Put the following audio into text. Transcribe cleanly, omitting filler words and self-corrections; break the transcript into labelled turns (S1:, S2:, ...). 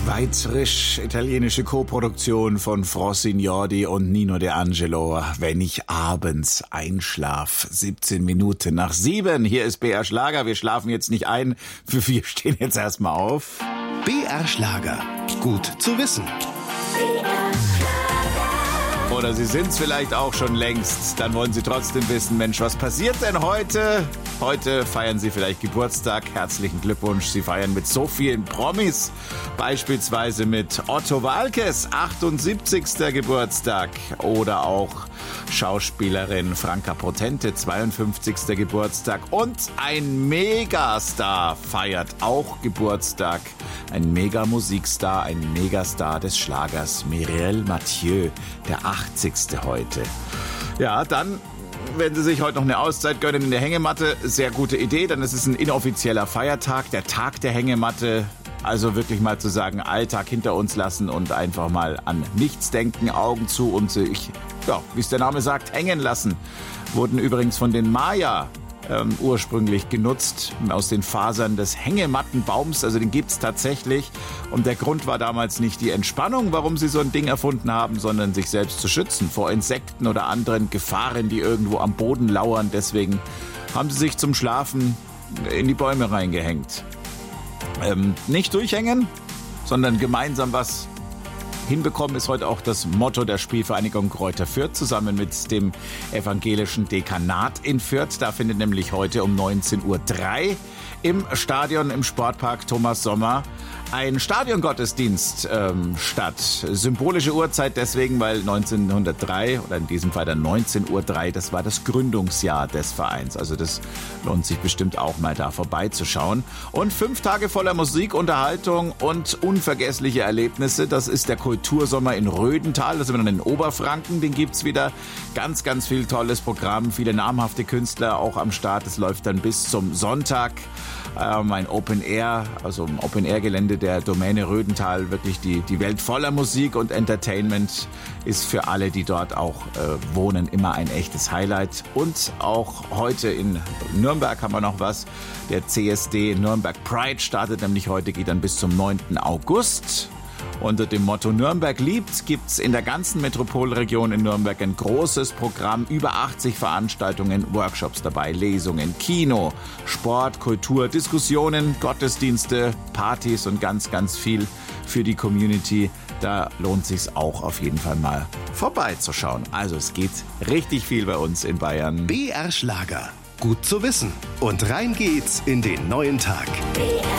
S1: Schweizerisch italienische Koproduktion von Frossignordi und Nino De Angelo. Wenn ich abends einschlaf, 17 Minuten nach 7. Hier ist BR Schlager. Wir schlafen jetzt nicht ein. Wir stehen jetzt erstmal auf.
S2: BR Schlager. Gut zu wissen.
S1: Oder Sie sind's vielleicht auch schon längst. Dann wollen Sie trotzdem wissen, Mensch, was passiert denn heute? Heute feiern Sie vielleicht Geburtstag. Herzlichen Glückwunsch. Sie feiern mit so vielen Promis. Beispielsweise mit Otto Waalkes, 78. Geburtstag. Oder auch Schauspielerin Franka Potente, 52. Geburtstag. Und ein Megastar feiert auch Geburtstag. Ein Megamusikstar, ein Megastar des Schlagers, Mireille Mathieu, der 80. heute. Ja, dann, wenn Sie sich heute noch eine Auszeit gönnen in der Hängematte, sehr gute Idee, dann ist es ein inoffizieller Feiertag, der Tag der Hängematte. Also wirklich mal zu sagen, Alltag hinter uns lassen und einfach mal an nichts denken, Augen zu und sich, ja, wie es der Name sagt, hängen lassen. Wurden übrigens von den Maya ursprünglich genutzt aus den Fasern des Hängemattenbaums. Also den gibt's tatsächlich. Und der Grund war damals nicht die Entspannung, warum sie so ein Ding erfunden haben, sondern sich selbst zu schützen vor Insekten oder anderen Gefahren, die irgendwo am Boden lauern. Deswegen haben sie sich zum Schlafen in die Bäume reingehängt. Nicht durchhängen, sondern gemeinsam was hinbekommen ist heute auch das Motto der Spielvereinigung Greuther Fürth zusammen mit dem evangelischen Dekanat in Fürth. Da findet nämlich heute um 19:03 Uhr im Stadion im Sportpark Thomas Sommer ein Stadiongottesdienst statt. Symbolische Uhrzeit deswegen, weil 1903 oder in diesem Fall dann 19:03 Uhr, das war das Gründungsjahr des Vereins. Also das lohnt sich bestimmt auch mal da vorbeizuschauen. Und 5 Tage voller Musik, Unterhaltung und unvergessliche Erlebnisse. Das ist der Kultursommer in Rödental. Das sind wir dann in Oberfranken. Den gibt's wieder. Ganz, ganz viel tolles Programm. Viele namhafte Künstler auch am Start. Es läuft dann bis zum Sonntag. Ein Open Air, also ein Open Air Gelände der Domäne Rödental, wirklich die Welt voller Musik und Entertainment ist für alle, die dort auch wohnen, immer ein echtes Highlight. Und auch heute in Nürnberg haben wir noch was. Der CSD Nürnberg Pride startet nämlich heute, geht dann bis zum 9. August. Unter dem Motto Nürnberg liebt gibt's in der ganzen Metropolregion in Nürnberg ein großes Programm, über 80 Veranstaltungen, Workshops dabei, Lesungen, Kino, Sport, Kultur, Diskussionen, Gottesdienste, Partys und ganz, ganz viel für die Community. Da lohnt sich's auch auf jeden Fall mal vorbeizuschauen. Also es geht richtig viel bei uns in Bayern.
S2: BR Schlager. Gut zu wissen. Und rein geht's in den neuen Tag. BR